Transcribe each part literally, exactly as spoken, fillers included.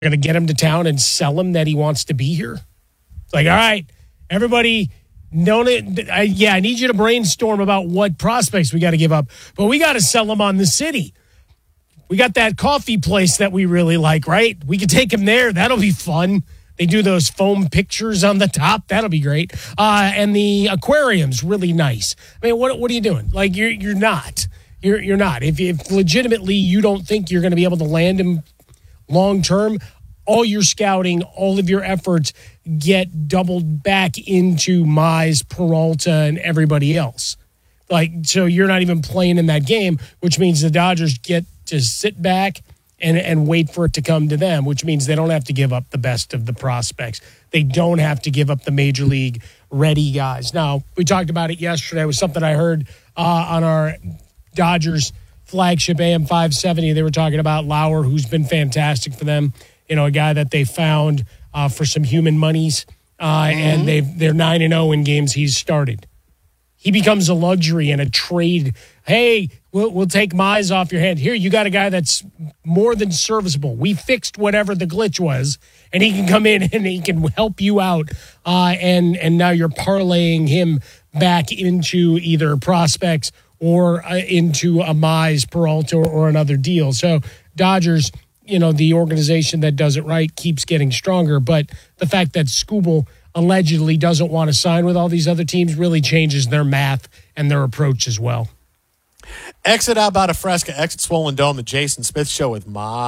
going to get him to town and sell him that he wants to be here. It's like, all right, everybody, know it, I, yeah, I need you to brainstorm about what prospects we got to give up, but we got to sell them on the city. We got that coffee place that we really like, right? We can take him there. That'll be fun. They do those foam pictures on the top. That'll be great. Uh, and the aquarium's really nice. I mean, what what are you doing? Like, you're you're not. You're you're not. If, if legitimately you don't think you're going to be able to land him long term, all your scouting, all of your efforts get doubled back into Mize, Peralta, and everybody else. Like, so you're not even playing in that game, which means the Dodgers get to sit back and, and wait for it to come to them, which means they don't have to give up the best of the prospects. They don't have to give up the major league ready guys. Now, we talked about it yesterday. It was something I heard uh, on our Dodgers flagship A M five seventy. They were talking about Lauer, who's been fantastic for them. You know, a guy that they found uh, for some human monies, uh, mm-hmm. and they've, they're nine and oh in games he's started. He becomes a luxury and a trade. Hey, we'll, we'll take Mize off your hand. Here, you got a guy that's more than serviceable. We fixed whatever the glitch was, and he can come in and he can help you out. Uh, and, and now you're parlaying him back into either prospects or uh, into a Mize, Peralta, or, or another deal. So Dodgers, you know, the organization that does it right keeps getting stronger. But the fact that Skubal allegedly doesn't want to sign with all these other teams really changes their math and their approach as well. Exit out about a Fresca, exit Swollen Dome, the Jason Smith Show with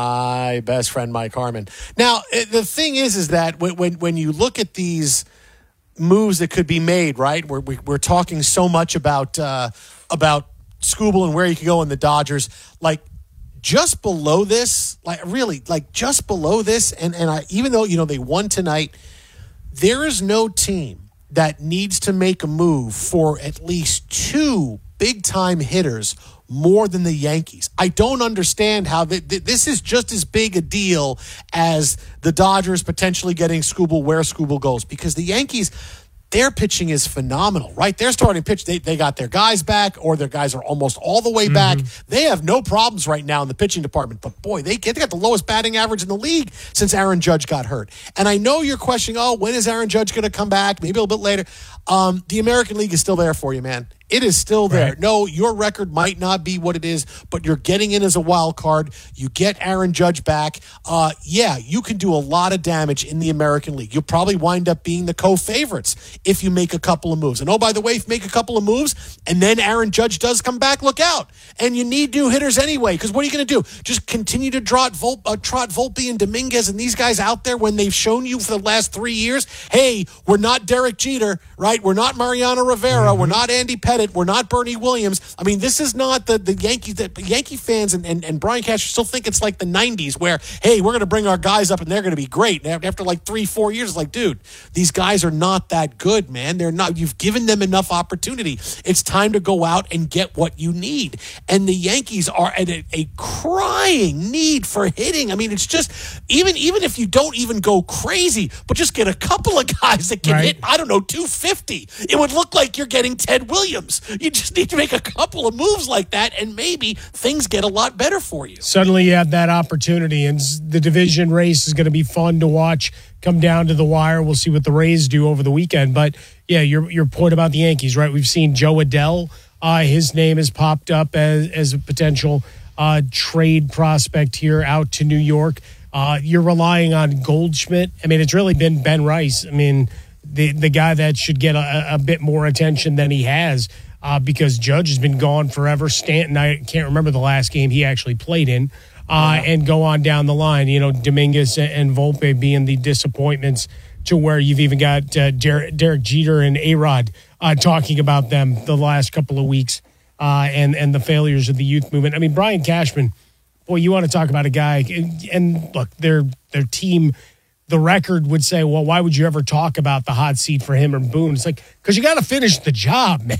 my best friend Mike Harmon. Now, the thing is, is that when when, when you look at these moves that could be made, right? We're we, we're talking so much about uh, about Skubal and where you could go in the Dodgers, like. Just below this, like really, like just below this, and, and I, even though, you know, they won tonight, there is no team that needs to make a move for at least two big-time hitters more than the Yankees. I don't understand how th- th- this is just as big a deal as the Dodgers potentially getting Skubal where Skubal goes, because the Yankees, their pitching is phenomenal, right? Their starting pitch, they, they got their guys back, or their guys are almost all the way back. Mm-hmm. They have no problems right now in the pitching department. But, boy, they, get, they got the lowest batting average in the league since Aaron Judge got hurt. And I know you're questioning, oh, when is Aaron Judge going to come back? Maybe a little bit later. Um, the American League is still there for you, man. It is still there. Right. No, your record might not be what it is, but you're getting in as a wild card. You get Aaron Judge back. Uh, yeah, you can do a lot of damage in the American League. You'll probably wind up being the co-favorites if you make a couple of moves. And oh, by the way, if you make a couple of moves and then Aaron Judge does come back, look out. And you need new hitters anyway, because what are you going to do? Just continue to trot, Vol- uh, trot Volpe and Dominguez and these guys out there when they've shown you for the last three years, hey, we're not Derek Jeter, right? We're not Mariano Rivera. Mm-hmm. We're not Andy Pettitte. We're not Bernie Williams. I mean, this is not the, the Yankees. The Yankee fans and, and, and Brian Cashman still think it's like the nineties where, hey, we're going to bring our guys up and they're going to be great. And after like three, four years, it's like, dude, these guys are not that good, man. They're not. You've given them enough opportunity. It's time to go out and get what you need. And the Yankees are at a, a crying need for hitting. I mean, it's just, even, even if you don't even go crazy, but just get a couple of guys that can right. hit, I don't know, two fifty. It would look like you're getting Ted Williams. You just need to make a couple of moves like that, and maybe things get a lot better for you. Suddenly you have that opportunity, and the division race is going to be fun to watch come down to the wire. We'll see what the Rays do over the weekend. But, yeah, your your point about the Yankees, right? We've seen Joe Adell. Uh, his name has popped up as, as a potential uh, trade prospect here out to New York. Uh, you're relying on Goldschmidt. I mean, it's really been Ben Rice. I mean, the, the guy that should get a, a bit more attention than he has. Uh, because Judge has been gone forever. Stanton, I can't remember the last game he actually played in. Uh, yeah. And go on down the line, you know, Dominguez and Volpe being the disappointments to where you've even got uh, Derek, Derek Jeter and A-Rod uh, talking about them the last couple of weeks uh, and, and the failures of the youth movement. I mean, Brian Cashman, boy, you want to talk about a guy. And, look, their their team, the record would say, well, why would you ever talk about the hot seat for him or Boone? It's like, because you got to finish the job, man.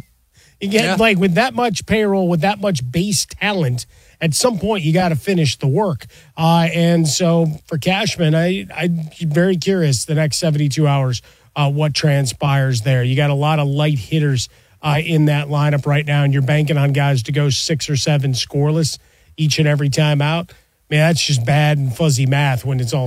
You get, yeah. like, with that much payroll, with that much base talent, at some point you got to finish the work. Uh, and so for Cashman, I, I'm very curious the next seventy-two hours uh, what transpires there. You got a lot of light hitters uh, in that lineup right now, and you're banking on guys to go six or seven scoreless each and every time out. mean, that's just bad and fuzzy math when it's all